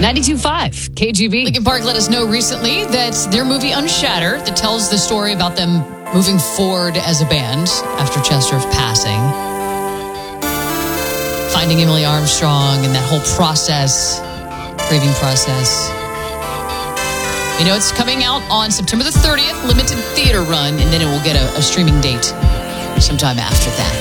92.5 KGB. Linkin Park let us know recently that their movie Unshattered, that tells the story about them moving forward as a band after Chester's passing, finding Emily Armstrong and that whole process, grieving process. You know, it's coming out on September the 30th, limited theater run, and then it will get a streaming date sometime after that.